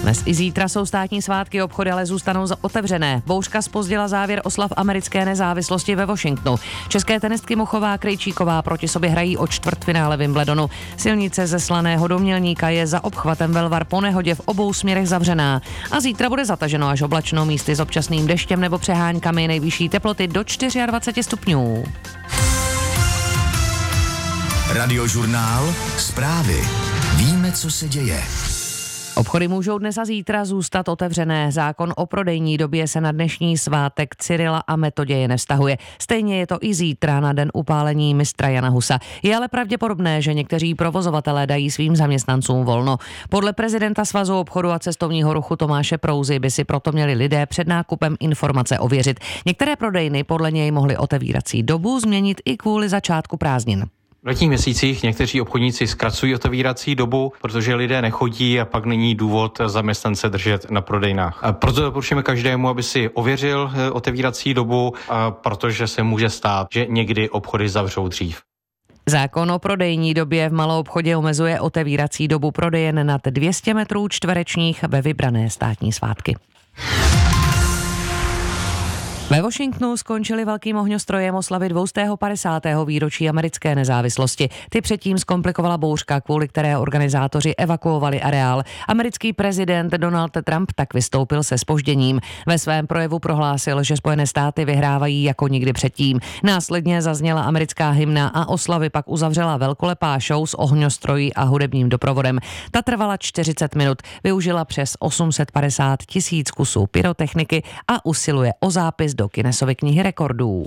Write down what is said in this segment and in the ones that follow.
Dnes i zítra jsou státní svátky, obchody ale zůstanou otevřené. Bouřka zpozdila závěr oslav americké nezávislosti ve Washingtonu. České tenistky Muchová a Krejčíková proti sobě hrají o čtvrtfinále Wimbledonu. Silnice ze Slaného do Mělníka je za obchvatem Velvar po nehodě v obou směrech zavřená. A zítra bude zataženo až oblačno, místy s občasným deštěm nebo přeháňkami, nejvyšší teploty do 24 stupňů. Radiožurnál, zprávy. Víme, co se děje. Obchody můžou dnes a zítra zůstat otevřené. Zákon o prodejní době se na dnešní svátek Cyrila a Metoděje nevztahuje. Stejně je to i zítra na den upálení mistra Jana Husa. Je ale pravděpodobné, že někteří provozovatelé dají svým zaměstnancům volno. Podle prezidenta Svazu obchodu a cestovního ruchu Tomáše Prouzy by si proto měli lidé před nákupem informace ověřit. Některé prodejny podle něj mohly otevírací dobu změnit i kvůli začátku prázdnin. V letních měsících někteří obchodníci zkracují otevírací dobu, protože lidé nechodí a pak není důvod zaměstnance držet na prodejnách. A proto doporučujeme každému, aby si ověřil otevírací dobu, protože se může stát, že někdy obchody zavřou dřív. Zákon o prodejní době v maloobchodě omezuje otevírací dobu prodejen nad 200 metrů čtverečních ve vybrané státní svátky. Ve Washingtonu skončili velkým ohňostrojem oslavy 250. výročí americké nezávislosti. Ty předtím zkomplikovala bouřka, kvůli které organizátoři evakuovali areál. Americký prezident Donald Trump tak vystoupil se zpožděním. Ve svém projevu prohlásil, že Spojené státy vyhrávají jako nikdy předtím. Následně zazněla americká hymna a oslavy pak uzavřela velkolepá show s ohňostrojí a hudebním doprovodem. Ta trvala 40 minut, využila přes 850 000 kusů pyrotechniky a usiluje o zápis do Guinnessovy knihy rekordů.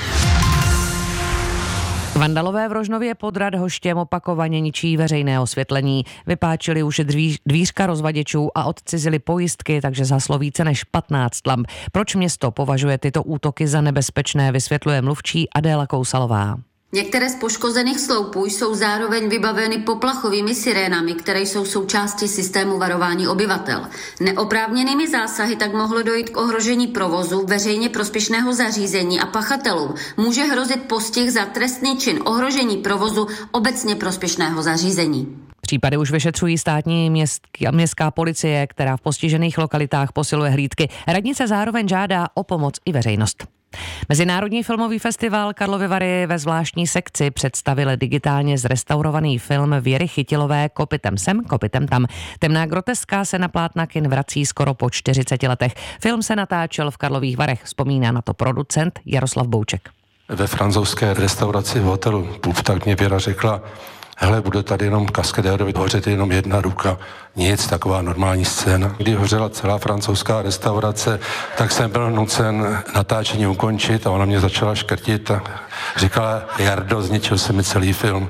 Vandalové v Rožnově pod Radhoštěm opakovaně ničí veřejné osvětlení. Vypáčili už dvířka rozvaděčů a odcizili pojistky, takže zhaslo více než 15 lamp. Proč město považuje tyto útoky za nebezpečné, vysvětluje mluvčí Adéla Kousalová. Některé z poškozených sloupů jsou zároveň vybaveny poplachovými sirénami, které jsou součástí systému varování obyvatel. Neoprávněnými zásahy tak mohlo dojít k ohrožení provozu veřejně prospěšného zařízení a pachatelům může hrozit postih za trestný čin ohrožení provozu obecně prospěšného zařízení. Případy už vyšetřují státní městská policie, která v postižených lokalitách posiluje hlídky. Radnice zároveň žádá o pomoc i veřejnost. Mezinárodní filmový festival Karlovy Vary ve zvláštní sekci představil digitálně zrestaurovaný film Věry Chytilové Kopytem sem, kopytem tam. Temná groteska se na plátna kin vrací skoro po 40 letech. Film se natáčel v Karlových Varech, vzpomíná na to producent Jaroslav Bouček. Ve francouzské restauraci v hotelu Pub tak mě Věra řekla: hele, bude tady jenom kaskadérovi hořet jenom jedna ruka. Nic, taková normální scéna. Když hořela celá francouzská restaurace, tak jsem byl nucen natáčení ukončit a ona mě začala škrtit a říkala: Jardo, zničil se mi celý film.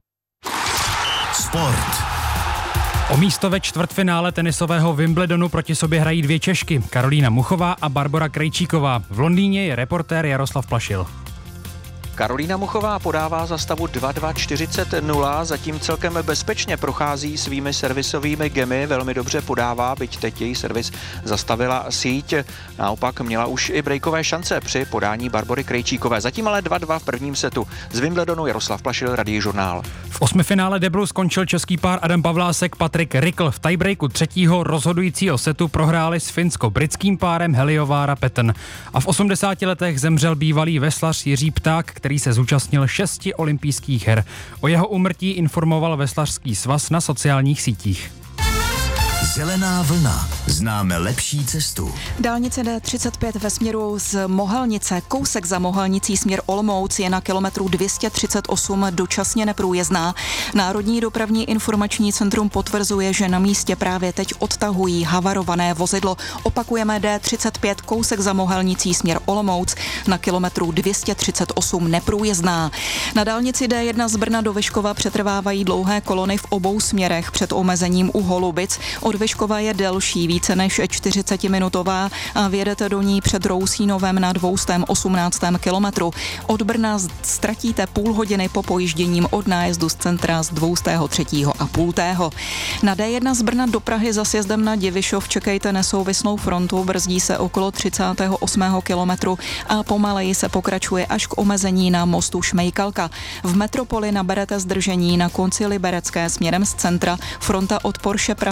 Sport. O místo ve čtvrtfinále tenisového Wimbledonu proti sobě hrají dvě Češky, Karolína Muchová a Barbora Krejčíková. V Londýně je reportér Jaroslav Plašil. Karolína Muchová podává za stavu 2-2-40-0, zatím celkem bezpečně prochází svými servisovými gemy, velmi dobře podává, byť teď její servis zastavila síť. Naopak měla už i breakové šance při podání Barbory Krejčíkové. Zatím ale 2-2 v prvním setu. Z Wimbledonu Jaroslav Plašil, Radiožurnál. V osmifinále deblu skončil český pár Adam Pavlásek, Patrik Rikl. V tiebreaku třetího rozhodujícího setu prohráli s finsko-britským párem Helijovára Petn. A v 80 letech zemřel bývalý veslař Jiří Pták, který se zúčastnil 6 olympijských her. O jeho úmrtí informoval Veslařský svaz na sociálních sítích. Zelená vlna. Známe lepší cestu. Dálnice D35 ve směru z Mohelnice, kousek za Mohelnicí směr Olomouc, je na kilometru 238 dočasně neprůjezdná. Národní dopravní informační centrum potvrzuje, že na místě právě teď odtahují havarované vozidlo. Opakujeme D35, kousek za Mohelnicí směr Olomouc, na kilometru 238 neprůjezdná. Na dálnici D1 z Brna do Vyškova přetrvávají dlouhé kolony v obou směrech před omezením u Holubic. Od Vyškova je delší, více než 40-minutová a vjedete do ní před Rousínovem na 218. kilometru. Od Brna ztratíte půl hodiny po pojížděním od nájezdu z centra z 203,5. Na D1 z Brna do Prahy za sjezdem na Divišov čekejte nesouvislou frontu, brzdí se okolo 38. kilometru a pomaleji se pokračuje až k omezení na mostu Šmejkalka. V metropoli naberete zdržení na konci Liberecké směrem z centra. Fronta od Porsche Praha se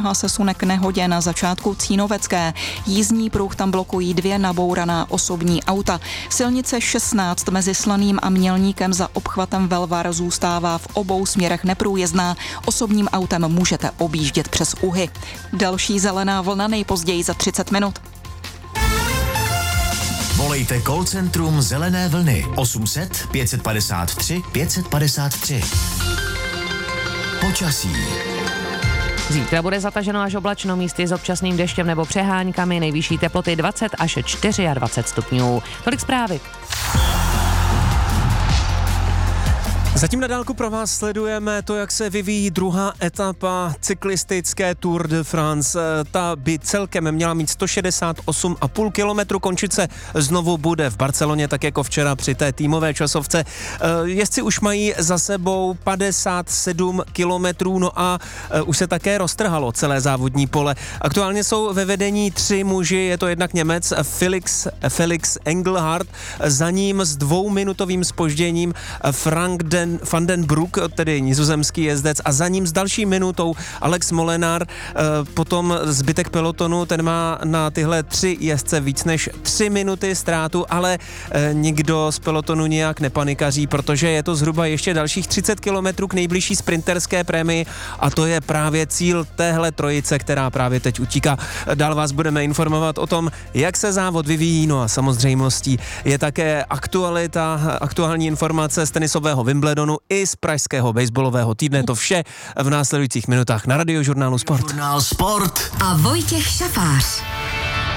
přesune k nehodě na začátku Cínovecké. Jízdní pruh tam blokují 2 nabouraná osobní auta. Silnice 16 mezi Slaným a Mělníkem za obchvatem Velvar zůstává v obou směrech neprůjezdná. Osobním autem můžete objíždět přes Uhy. Další zelená vlna nejpozději za 30 minut. Volejte call centrum Zelené vlny 800 553 553. Počasí. Zítra bude zataženo až oblačno, místy s občasným deštěm nebo přeháňkami, nejvyšší teploty 20 až 24 stupňů. Tolik zprávy. Zatím na dálku pro vás sledujeme to, jak se vyvíjí druhá etapa cyklistické Tour de France. Ta by celkem měla mít 168,5 kilometru, končit se znovu bude v Barceloně, tak jako včera při té týmové časovce. Jezdci už mají za sebou 57 kilometrů, no a už se také roztrhalo celé závodní pole. Aktuálně jsou ve vedení 3 muži, je to jednak Němec Felix Engelhardt, za ním s 2minutovým zpožděním Frank van den Broek, tedy nizozemský jezdec, a za ním s další minutou Alex Molenaar. Potom zbytek pelotonu, ten má na tyhle 3 jezdce víc než 3 minuty ztrátu, ale nikdo z pelotonu nijak nepanikaří, protože je to zhruba ještě dalších 30 kilometrů k nejbližší sprinterské prémii a to je právě cíl téhle trojice, která právě teď utíká. Dál vás budeme informovat o tom, jak se závod vyvíjí, no a samozřejmostí je také aktuální informace z tenisového Wimbledonu i z pražského baseballového týdne. To vše v následujících minutách na Radiožurnálu Sport. Žurnál Sport a Vojtěch Šafář.